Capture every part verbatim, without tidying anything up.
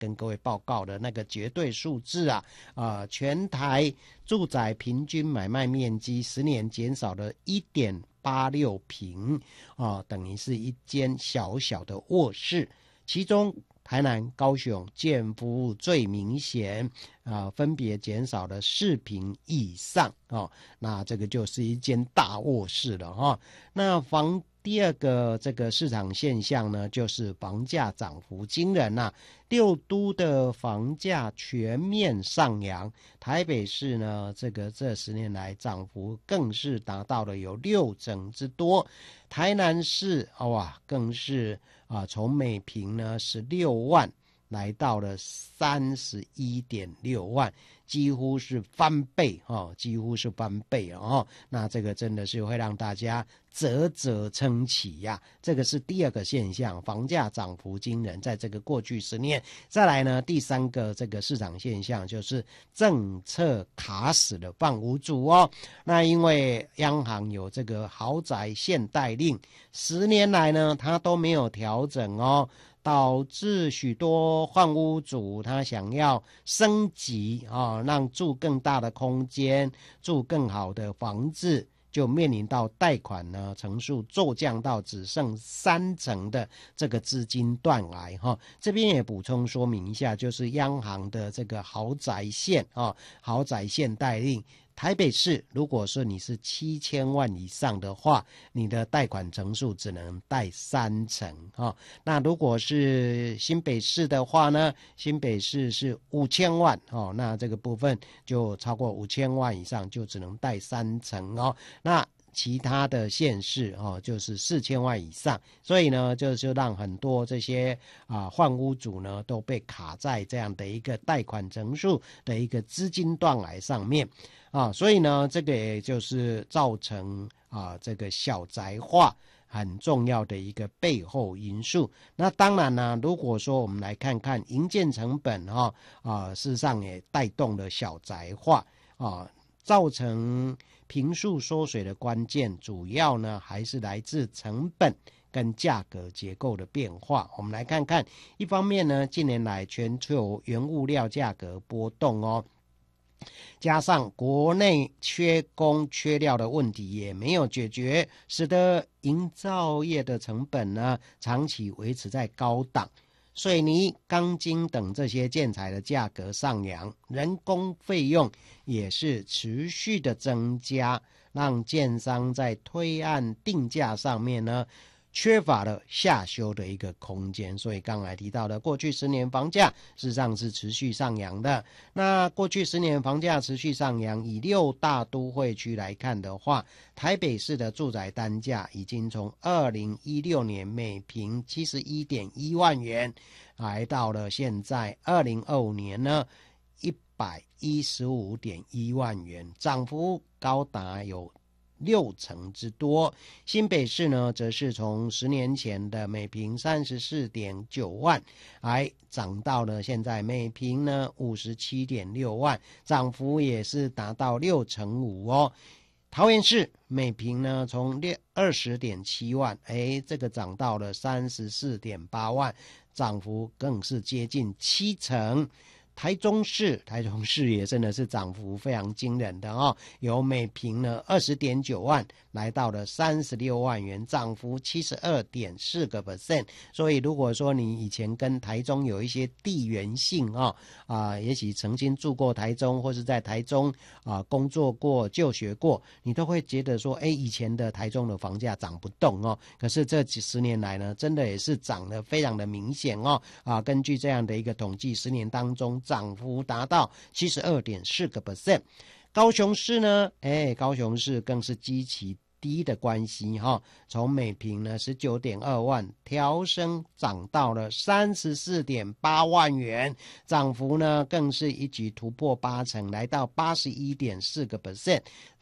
跟各位报告的那个绝对数字啊，呃，全台住宅平均买卖面积十年减少了 一点八六平啊、呃，等于是一间小小的卧室，其中台南、高雄建服务最明显啊、呃，分别减少了四平以上啊、哦，那这个就是一间大卧室了哈、哦。那房第二个这个市场现象呢，就是房价涨幅惊人呐、啊，六都的房价全面上扬，台北市呢，这个这十年来涨幅更是达到了有六成之多，台南市哇更是啊从每平呢十六万来到了三十一点六万，几乎是翻倍哦，几乎是翻倍哦。那这个真的是会让大家啧啧称奇呀、啊。这个是第二个现象，房价涨幅惊人，在这个过去十年。再来呢，第三个这个市场现象就是政策卡死了房屋主哦。那因为央行有这个豪宅限贷令，十年来呢，它都没有调整哦。导致许多换屋主他想要升级啊、哦，让住更大的空间，住更好的房子，就面临到贷款呢成数骤降到只剩三成的这个资金断崖哈、哦。这边也补充说明一下，就是央行的这个豪宅限啊、哦，豪宅限贷令。台北市如果说你是七千万以上的话，你的贷款成数只能贷三成啊、哦。那如果是新北市的话呢，新北市是五千万哦，那这个部分就超过五千万以上就只能贷三成哦。那其他的县市哦，就是四千万以上，所以呢，就是让很多这些啊换屋主呢都被卡在这样的一个贷款成数的一个资金断崖上面啊，所以呢，这个也就是造成啊这个小宅化很重要的一个背后因素。那当然呢，如果说我们来看看营建成本哈 啊, 啊，事实上也带动了小宅化啊，造成坪数缩水的关键，主要呢还是来自成本跟价格结构的变化。我们来看看，一方面呢，近年来全球原物料价格波动哦，加上国内缺工缺料的问题也没有解决，使得营造业的成本呢长期维持在高档。水泥、钢筋等这些建材的价格上扬，人工费用也是持续的增加，让建商在推案定价上面呢缺乏了下修的一个空间。所以刚才提到的过去十年房价事实上是持续上扬的。那过去十年房价持续上扬，以六大都会区来看的话，台北市的住宅单价已经从二零一六年每平 七十一点一万元来到了现在二零二五年呢一百一十五点一万元，涨幅高达有六成之多。新北市呢，则是从十年前的每平三十四点九万，还涨到了现在每平呢五十七点六万，涨幅也是达到六成五哦。桃园市每平呢从二十点七万，哎，这个涨到了三十四点八万，涨幅更是接近七成。台中市，台中市也真的是涨幅非常惊人的哦，由每平呢二十点九万来到了三十六万元，涨幅七十二点四个 percent。所以如果说你以前跟台中有一些地缘性哦，啊，也许曾经住过台中，或是在台中啊工作过、就学过，你都会觉得说，哎，以前的台中的房价涨不动哦。可是这几十年来呢，真的也是涨得非常的明显哦。啊，根据这样的一个统计，十年当中涨幅达到 七十二点四个 percent。 高雄市呢，哎，高雄市更是极其低的关系哈，从每平呢 十九点二万调升涨到了 三十四点八万元，涨幅呢更是一举突破八成，来到 八十一点四个 percent。 好，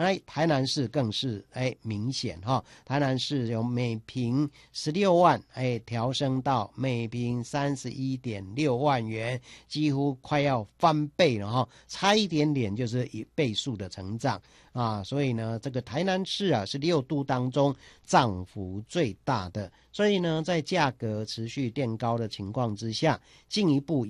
哎，台南市更是哎明显哈，台南市由每平十六万哎调升到每平三十一点六万元，几乎快要翻倍了哈，差一点点就是一倍数的成长啊，所以呢，这个台南市啊是六都当中涨幅最大的，所以呢，在价格持续垫高的情况之下，进一步